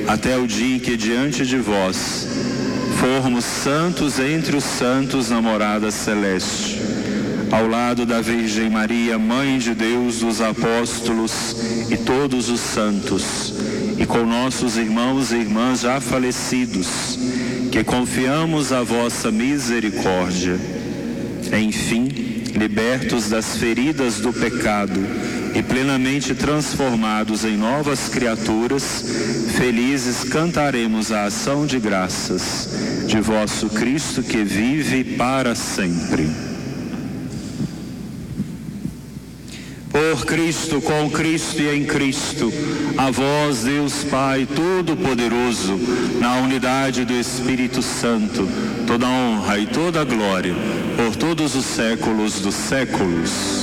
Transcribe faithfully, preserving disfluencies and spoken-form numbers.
até o dia em que diante de vós formos santos entre os santos na morada celeste, ao lado da Virgem Maria, Mãe de Deus, dos apóstolos e todos os santos, e com nossos irmãos e irmãs já falecidos, que confiamos a vossa misericórdia. Enfim, libertos das feridas do pecado e plenamente transformados em novas criaturas, felizes cantaremos a ação de graças de vosso Cristo que vive para sempre. Por Cristo, com Cristo e em Cristo, a vós, Deus Pai Todo-Poderoso, na unidade do Espírito Santo, toda honra e toda glória, por todos os séculos dos séculos.